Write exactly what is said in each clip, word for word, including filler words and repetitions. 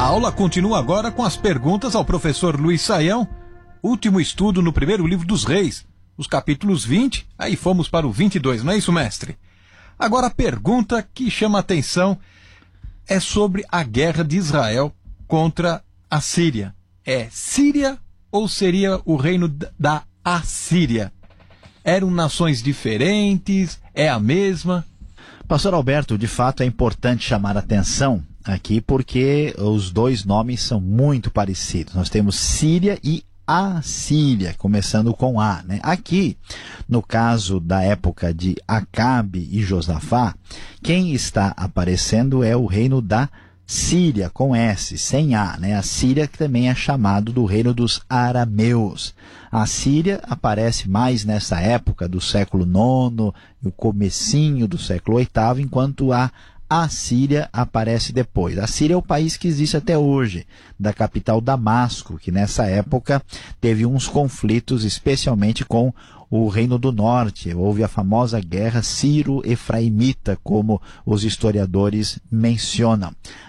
aula continua agora com as perguntas ao professor Luiz Saião. Último estudo no primeiro livro dos Reis, os capítulos vinte, aí fomos para o vinte e dois, não é isso, mestre? Agora a pergunta que chama a atenção é sobre a guerra de Israel contra a Síria. É Síria ou seria o reino da Assíria? Eram nações diferentes? É a mesma? Pastor Alberto, de fato é importante chamar a atenção aqui porque os dois nomes são muito parecidos. Nós temos Síria e Assíria, começando com A, né? Aqui, no caso da época de Acabe e Josafá, quem está aparecendo é o reino da Síria, com S, sem A, né? A Síria que também é chamado do reino dos arameus. A Síria aparece mais nessa época do século nono e o comecinho do século oitavo, enquanto a A Síria aparece depois. A Síria é o país que existe até hoje, da capital Damasco, que nessa época teve uns conflitos, especialmente com o Reino do Norte. Houve a famosa guerra Sírio-Efraimita, como os historiadores mencionam.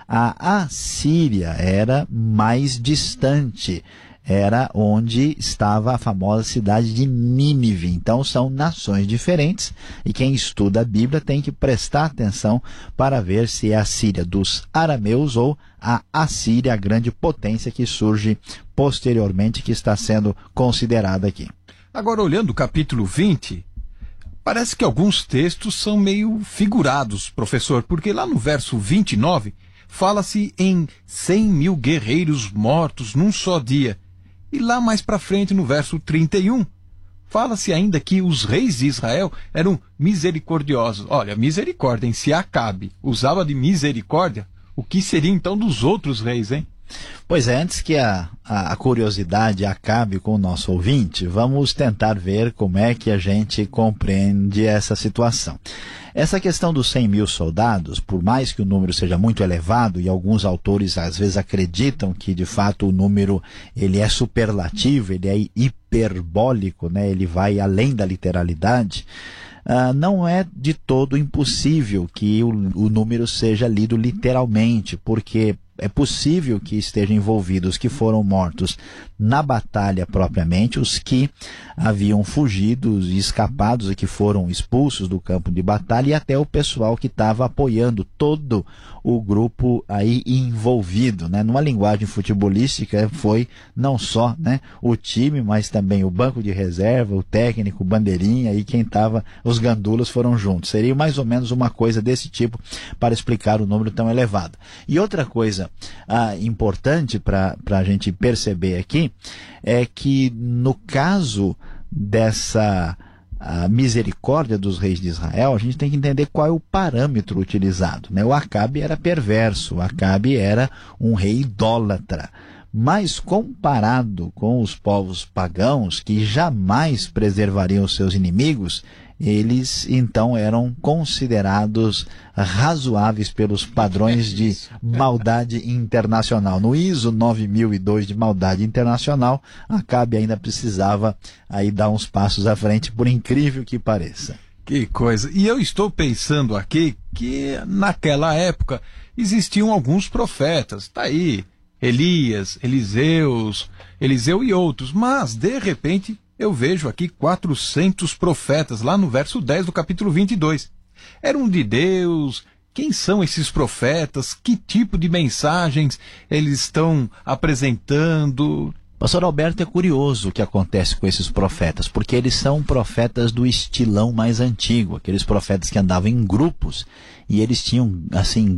A Assíria era mais distante, era onde estava a famosa cidade de Nínive. Então são nações diferentes e quem estuda a Bíblia tem que prestar atenção para ver se é a Síria dos arameus ou a Assíria, a grande potência que surge posteriormente, que está sendo considerada aqui. Agora, olhando o capítulo vinte, parece que alguns textos são meio figurados, professor, porque lá no verso vinte e nove fala-se em cem mil guerreiros mortos num só dia. E lá mais para frente, no verso trinta e um, fala-se ainda que os reis de Israel eram misericordiosos. Olha, misericórdia, em se Acabe usava de misericórdia, o que seria então dos outros reis, hein? Pois é, antes que a, a, a curiosidade acabe com o nosso ouvinte, vamos tentar ver como é que a gente compreende essa situação. Essa questão dos cem mil soldados, por mais que o número seja muito elevado, e alguns autores às vezes acreditam que de fato o número ele é superlativo, ele é hiperbólico, né? Ele vai além da literalidade, uh, não é de todo impossível que o, o número seja lido literalmente, porque é possível que estejam envolvidos os que foram mortos na batalha propriamente, os que haviam fugido e escapado e que foram expulsos do campo de batalha, e até o pessoal que estava apoiando todo o grupo aí envolvido, né? Numa linguagem futebolística, foi não só, né, o time, mas também o banco de reserva, o técnico, o bandeirinha e quem estava, os gandulas foram juntos. Seria mais ou menos uma coisa desse tipo para explicar o número tão elevado. E outra coisa Ah, importante para a gente perceber aqui é que no caso dessa a misericórdia dos reis de Israel, a gente tem que entender qual é o parâmetro utilizado, né? O Acabe era perverso, o Acabe era um rei idólatra, mas comparado com os povos pagãos que jamais preservariam os seus inimigos, eles então eram considerados razoáveis pelos padrões de maldade internacional. No I S O nove mil e dois de maldade internacional, Acabe ainda precisava aí dar uns passos à frente, por incrível que pareça. Que coisa! E eu estou pensando aqui que naquela época existiam alguns profetas, tá aí, Elias, Eliseus, Eliseu e outros, mas de repente eu vejo aqui quatrocentos profetas, lá no verso dez do capítulo vinte e dois. Eram de Deus? Quem são esses profetas? Que tipo de mensagens eles estão apresentando? Pastor Alberto, é curioso o que acontece com esses profetas, porque eles são profetas do estilão mais antigo, aqueles profetas que andavam em grupos, e eles tinham, assim,